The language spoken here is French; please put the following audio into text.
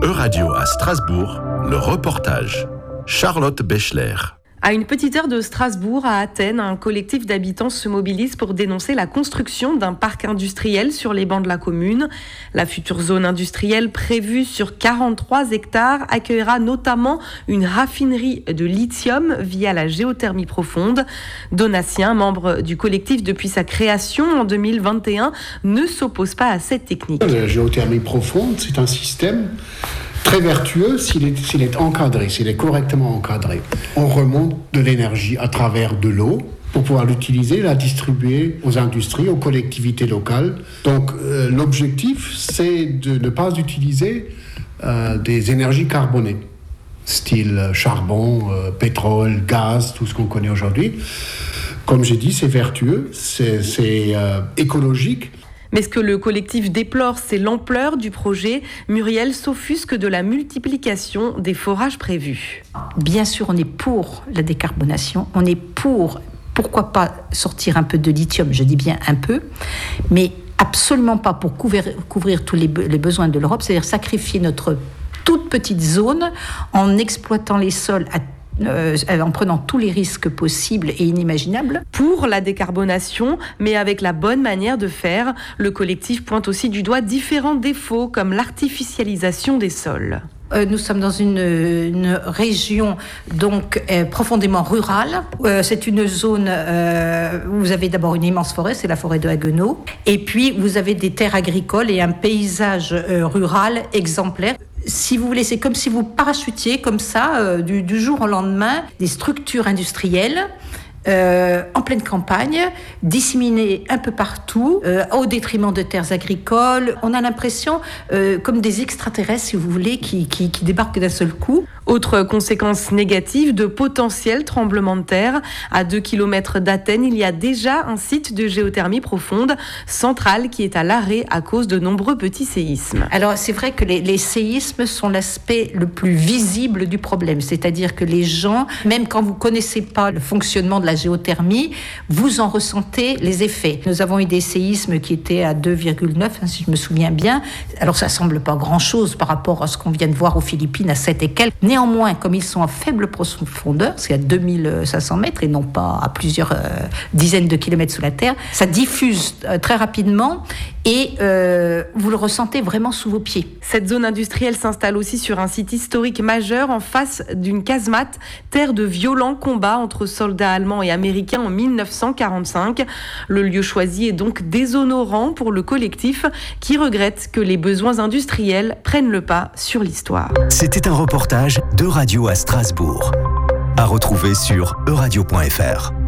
Euradio à Strasbourg, le reportage. Charlotte Bechler. À une petite heure de Strasbourg, à Athènes, un collectif d'habitants se mobilise pour dénoncer la construction d'un parc industriel sur les bancs de la commune. La future zone industrielle prévue sur 43 hectares accueillera notamment une raffinerie de lithium via la géothermie profonde. Donatien, membre du collectif depuis sa création en 2021, ne s'oppose pas à cette technique. La géothermie profonde, c'est un système très vertueux s'il est encadré, s'il est correctement encadré. On remonte de l'énergie à travers de l'eau pour pouvoir l'utiliser, la distribuer aux industries, aux collectivités locales. Donc l'objectif, c'est de ne pas utiliser des énergies carbonées, style charbon, pétrole, gaz, tout ce qu'on connaît aujourd'hui. Comme j'ai dit, c'est vertueux, c'est écologique. Mais ce que le collectif déplore, c'est l'ampleur du projet. Muriel s'offusque de la multiplication des forages prévus. Bien sûr, on est pour la décarbonation, on est pourquoi pas sortir un peu de lithium, je dis bien un peu, mais absolument pas pour couvrir tous les besoins de l'Europe, c'est-à-dire sacrifier notre toute petite zone en exploitant les sols en prenant tous les risques possibles et inimaginables. Pour la décarbonation, mais avec la bonne manière de faire, le collectif pointe aussi du doigt différents défauts comme l'artificialisation des sols. Nous sommes dans une région donc profondément rurale. C'est une zone où vous avez d'abord une immense forêt, c'est la forêt de Haguenau. Et puis vous avez des terres agricoles et un paysage rural exemplaire. Si vous voulez, c'est comme si vous parachutiez comme ça, du jour au lendemain, des structures industrielles en pleine campagne, disséminées un peu partout, au détriment de terres agricoles. On a l'impression comme des extraterrestres, si vous voulez, qui débarquent d'un seul coup. Autre conséquence négative, de potentiels tremblements de terre. À 2 km d'Athènes, il y a déjà un site de géothermie profonde centrale qui est à l'arrêt à cause de nombreux petits séismes. Alors c'est vrai que les séismes sont l'aspect le plus visible du problème. C'est-à-dire que les gens, même quand vous ne connaissez pas le fonctionnement de la géothermie, vous en ressentez les effets. Nous avons eu des séismes qui étaient à 2,9, si je me souviens bien. Alors ça ne semble pas grand-chose par rapport à ce qu'on vient de voir aux Philippines à 7 et quelques. Néanmoins, comme ils sont à faible profondeur, c'est à 2500 mètres et non pas à plusieurs dizaines de kilomètres sous la terre, ça diffuse très rapidement et vous le ressentez vraiment sous vos pieds. Cette zone industrielle s'installe aussi sur un site historique majeur en face d'une casemate, terre de violents combats entre soldats allemands et américains en 1945. Le lieu choisi est donc déshonorant pour le collectif qui regrette que les besoins industriels prennent le pas sur l'histoire. C'était un reportage d'Euradio à Strasbourg. À retrouver sur euradio.fr.